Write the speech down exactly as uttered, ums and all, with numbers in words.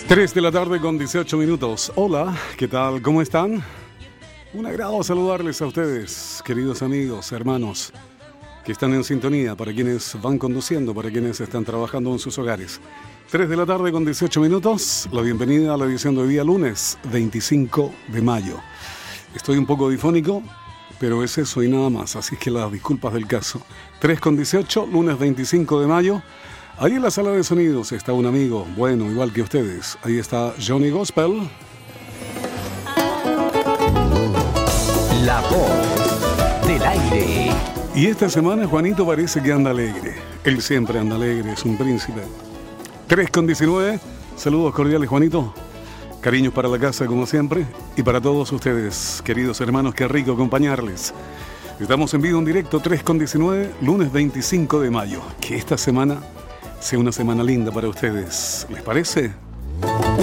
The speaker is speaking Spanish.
tres de la tarde con dieciocho minutos. Hola, ¿qué tal? ¿Cómo están? Un agrado saludarles a ustedes, queridos amigos, hermanos, que están en sintonía, para quienes van conduciendo, para quienes están trabajando en sus hogares. tres de la tarde con dieciocho minutos, la bienvenida a la edición de hoy día lunes veinticinco de mayo. Estoy un poco difónico, pero es eso y nada más, así que las disculpas del caso. tres con dieciocho, lunes veinticinco de mayo. Ahí en la sala de sonidos está un amigo, bueno, igual que ustedes. Ahí está Johnny Gospel. La voz del aire. Y esta semana Juanito parece que anda alegre. Él siempre anda alegre, es un príncipe. tres con diecinueve, saludos cordiales, Juanito. Cariños para la casa, como siempre. Y para todos ustedes, queridos hermanos, qué rico acompañarles. Estamos en vivo en directo, tres con diecinueve, lunes veinticinco de mayo. Que esta semana sea una semana linda para ustedes. ¿Les parece?